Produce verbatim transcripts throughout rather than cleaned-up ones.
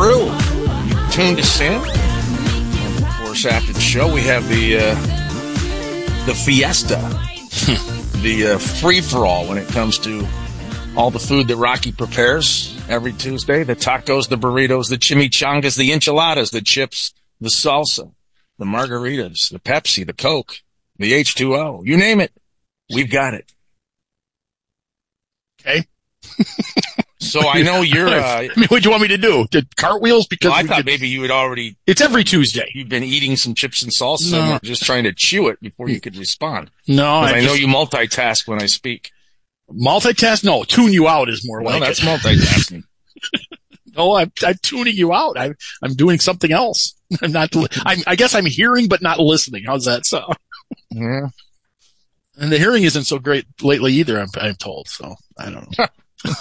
through. You tuned us in. And of course, after the show, we have the uh, the fiesta, the uh, free-for-all when it comes to all the food that Rocky prepares every Tuesday. The tacos, the burritos, the chimichangas, the enchiladas, the chips, the salsa, the margaritas, the Pepsi, the Coke, the H two O. You name it, we've got it. Okay. So I know you're... Uh, I mean, what do you want me to do? Did cartwheels? Because well, I we thought could, maybe you had already... It's every Tuesday. You've been eating some chips and salsa No. and just trying to chew it before you could respond. No, I, I know just- you multitask when I speak. Multitask? No, tune you out is more Well, like that's it. multitasking. No, I'm, I'm tuning you out. I'm, I'm doing something else. I'm not, li- I'm, I guess I'm hearing but not listening. How's that sound? Yeah. And the hearing isn't so great lately either, I'm, I'm told. So, I don't know.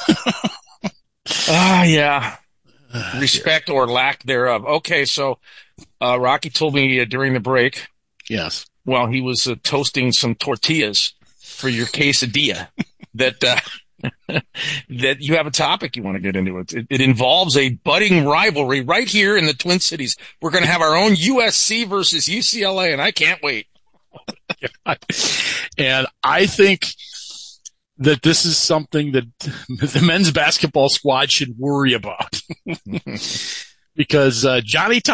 Ah, yeah. Respect or lack thereof. Okay, so uh, Rocky told me uh, during the break, Yes. while he was uh, toasting some tortillas for your quesadilla, that uh, that you have a topic you want to get into. It. It, it involves a budding rivalry right here in the Twin Cities. We're going to have our own U S C versus U C L A, and I can't wait. And I think that this is something that the men's basketball squad should worry about. Because uh, Johnny